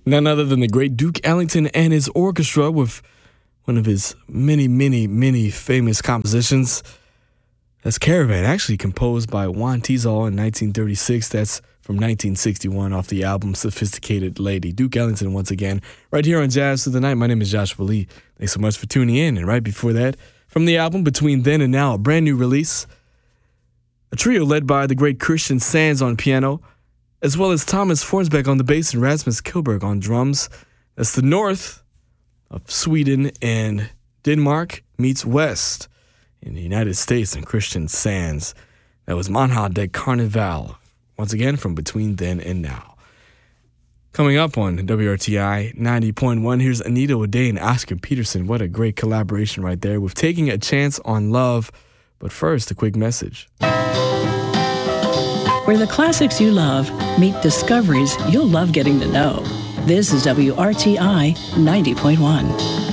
None other than the great Duke Ellington and his orchestra with one of his many, many, many famous compositions. That's Caravan, actually composed by Juan Tizol in 1936. That's from 1961 off the album Sophisticated Lady. Duke Ellington once again, right here on Jazz Through the Night. My name is Joshua Lee. Thanks so much for tuning in. And right before that, from the album Between Then and Now, a brand new release, a trio led by the great Christian Sands on piano, as well as Thomas Forsbeck on the bass and Rasmus Kilberg on drums. That's the north of Sweden and Denmark meets west in the United States and Christian Sands. That was Manha de Carnival, once again from Between Then and Now. Coming up on WRTI 90.1, here's Anita O'Day and Oscar Peterson. What a great collaboration right there with Taking a Chance on Love. But first, a quick message. Where the classics you love meet discoveries you'll love getting to know. This is WRTI 90.1.